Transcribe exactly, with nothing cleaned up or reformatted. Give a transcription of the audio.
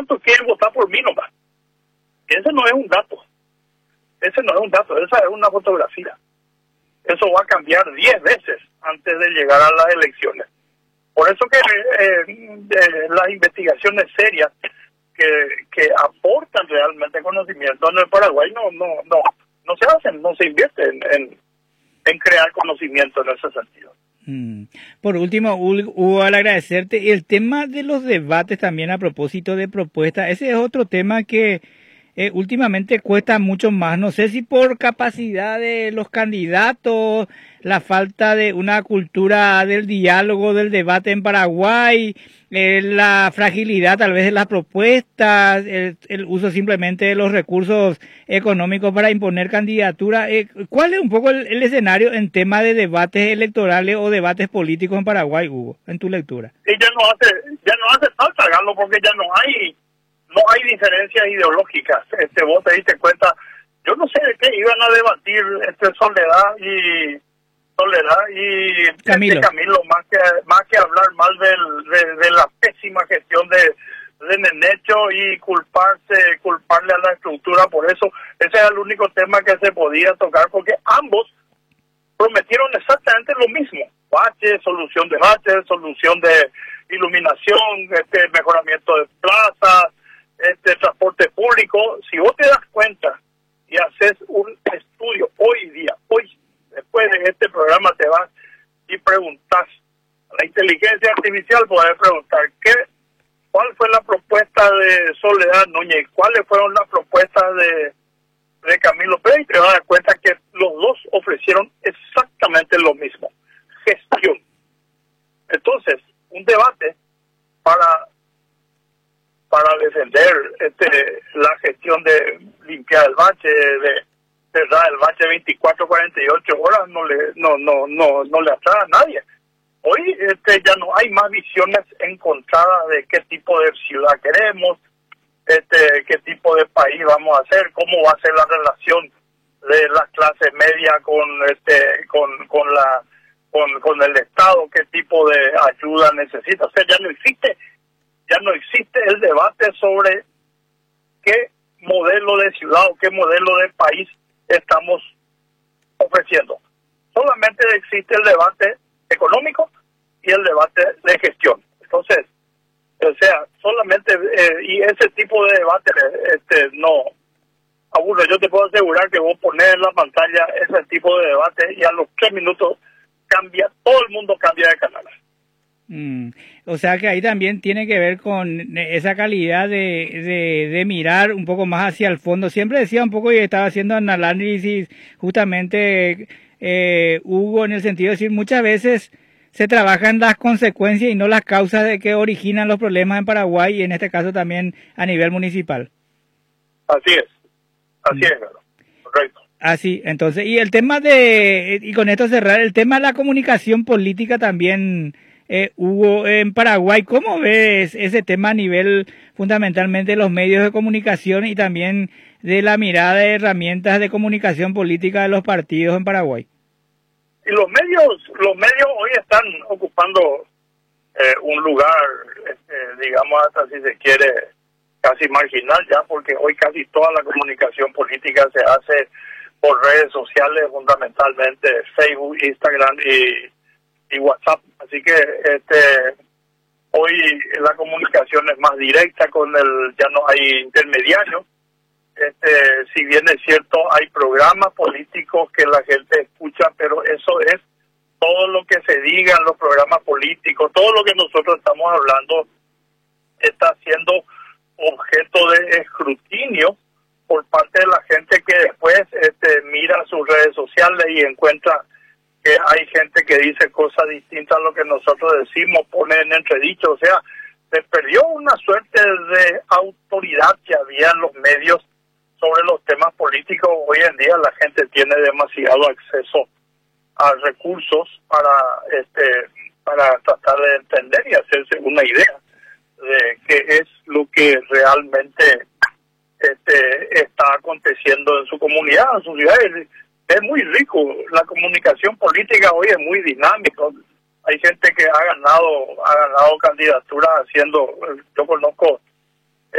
tanto quieren votar por mí nomás. Ese no es un dato. Ese no es un dato, esa es una fotografía. Eso va a cambiar diez veces antes de llegar a las elecciones. Por eso que eh, eh, las investigaciones serias que, que aportan realmente conocimiento en el Paraguay no no no no se hacen, no se invierte en, en, en crear conocimiento en ese sentido. Mm. Por último, Hugo, al agradecerte, el tema de los debates también a propósito de propuestas, ese es otro tema que eh, últimamente cuesta mucho más, no sé si por capacidad de los candidatos, la falta de una cultura del diálogo, del debate en Paraguay, eh, la fragilidad tal vez de las propuestas, el, el uso simplemente de los recursos económicos para imponer candidatura. Eh, ¿Cuál es un poco el, el escenario en tema de debates electorales o debates políticos en Paraguay, Hugo, en tu lectura? Y ya no hace, ya no hace falta, Galo, porque ya no hay no hay diferencias ideológicas. Este, vos te diste cuenta, yo no sé de qué iban a debatir este Soledad y Soledad y Camilo, este Camilo más que más que hablar mal del, de, de la pésima gestión de, de Nenecho y culparse, culparle a la estructura por eso. Ese era el único tema que se podía tocar, porque ambos prometieron exactamente lo mismo: baches, solución de baches, solución de iluminación, este mejoramiento de plazas, este transporte público. Si vos te das cuenta y haces un estudio hoy día, hoy, después de este programa, te vas y preguntas a la inteligencia artificial, podés preguntar qué, cuál fue la propuesta de Soledad Núñez, cuáles fueron las propuestas de, de Camilo Pérez, y te vas a dar cuenta que los dos ofrecieron exactamente lo mismo: gestión. Entonces, un debate para para defender este la gestión de limpiar el bache, de cerrar el bache veinticuatro, cuarenta y ocho horas, no le no no no no le atrae a nadie. Hoy este ya no hay más visiones encontradas de qué tipo de ciudad queremos, este qué tipo de país vamos a hacer, cómo va a ser la relación de las clases medias con este con con la con con el Estado, qué tipo de ayuda necesita. O sea, ya no existe ya no existe el debate sobre qué modelo de ciudad o qué modelo de país estamos ofreciendo. Solamente existe el debate económico y el debate de gestión. Entonces, o sea, solamente, eh, y ese tipo de debate este, no aburre. Yo te puedo asegurar que vos ponés en la pantalla ese tipo de debate y a los tres minutos cambia, todo el mundo cambia de canal. Mm, o sea que ahí también tiene que ver con esa calidad de, de, de mirar un poco más hacia el fondo. Siempre decía un poco, y estaba haciendo un análisis justamente eh, Hugo, en el sentido de decir, muchas veces se trabajan las consecuencias y no las causas de que originan los problemas en Paraguay, y en este caso también a nivel municipal. Así es, así mm. es, correcto. Así, entonces, y el tema de, y con esto cerrar, el tema de la comunicación política también, eh, Hugo, en Paraguay, ¿cómo ves ese tema a nivel fundamentalmente de los medios de comunicación y también de la mirada de herramientas de comunicación política de los partidos en Paraguay? Y los medios, los medios hoy están ocupando eh, un lugar, este, digamos, hasta si se quiere, casi marginal ya, porque hoy casi toda la comunicación política se hace por redes sociales, fundamentalmente Facebook, Instagram y, y WhatsApp. Así que este hoy la comunicación es más directa, con el ya no hay intermediarios. Este, si bien es cierto, hay programas políticos que la gente escucha, pero eso es todo lo que se diga en los programas políticos, todo lo que nosotros estamos hablando está siendo objeto de escrutinio por parte de la gente que después este, mira sus redes sociales y encuentra que hay gente que dice cosas distintas a lo que nosotros decimos, pone en entredicho. O sea, se perdió una suerte de autoridad que había en los medios sobre los temas políticos. Hoy en día la gente tiene demasiado acceso a recursos para este para tratar de entender y hacerse una idea de qué es lo que realmente este está aconteciendo en su comunidad, en su ciudad. Es, es muy rico, la comunicación política hoy es muy dinámica. Hay gente que ha ganado ha ganado candidaturas haciendo, yo conozco